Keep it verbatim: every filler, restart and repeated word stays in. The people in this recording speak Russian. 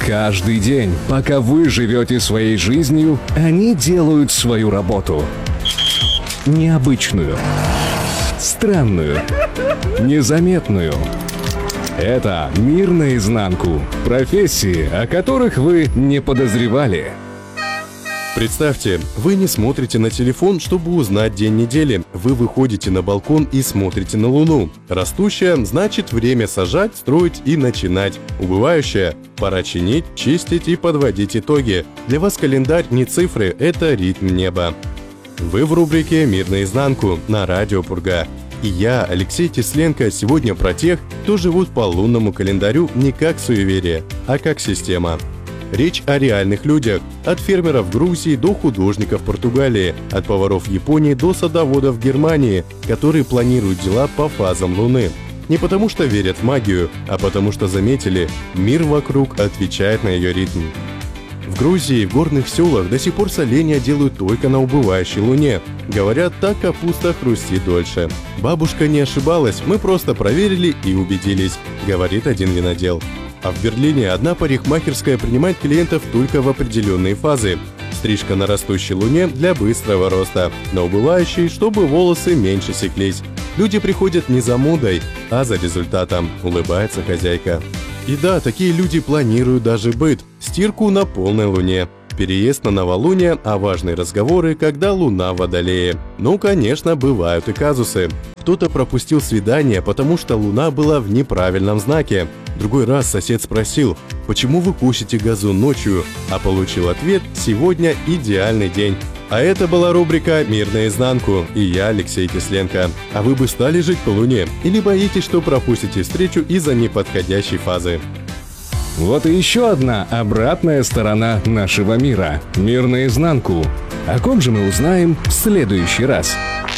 Каждый день, пока вы живете своей жизнью, они делают свою работу. Необычную, странную, незаметную. Это «Мир наизнанку». Профессии, о которых вы не подозревали. Представьте, вы не смотрите на телефон, чтобы узнать день недели. Вы выходите на балкон и смотрите на Луну. Растущая – значит время сажать, строить и начинать. Убывающая – пора чинить, чистить и подводить итоги. Для вас календарь не цифры, это ритм неба. Вы в рубрике «Мир наизнанку» на радио Пурга. И я, Алексей Тесленко, сегодня про тех, кто живут по лунному календарю не как суеверие, а как система. Речь о реальных людях, от фермеров Грузии до художников Португалии, от поваров Японии до садоводов Германии, которые планируют дела по фазам Луны. Не потому что верят в магию, а потому что заметили, мир вокруг отвечает на ее ритм. В Грузии, в горных селах до сих пор соленья делают только на убывающей луне. Говорят, так капуста хрустит дольше. Бабушка не ошибалась, мы просто проверили и убедились, говорит один винодел. А в Берлине одна парикмахерская принимает клиентов только в определенные фазы. Стрижка на растущей луне для быстрого роста, на убывающей, чтобы волосы меньше секлись. Люди приходят не за модой, а за результатом, улыбается хозяйка. И да, такие люди планируют даже быт, стирку на полной луне, переезд на новолуние, а важные разговоры, когда луна в Водолее. Ну, конечно, бывают и казусы. Кто-то пропустил свидание, потому что луна была в неправильном знаке. Другой раз сосед спросил, почему вы косите газон ночью, а получил ответ: сегодня идеальный день. А это была рубрика «Мир наизнанку» и я, Алексей Тесленко. А вы бы стали жить по луне? Или боитесь, что пропустите встречу из-за неподходящей фазы? Вот и еще одна обратная сторона нашего мира. «Мир наизнанку». О ком же мы узнаем в следующий раз?